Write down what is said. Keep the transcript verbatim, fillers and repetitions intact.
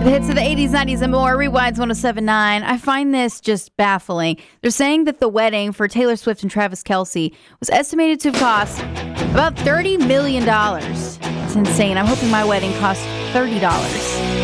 The hits of the eighties, nineties, and more. Rewinds one oh seven point nine. I find this just baffling. They're saying that the wedding for Taylor Swift and Travis Kelce was estimated to cost about thirty million dollars. It's insane. I'm hoping my wedding cost thirty dollars.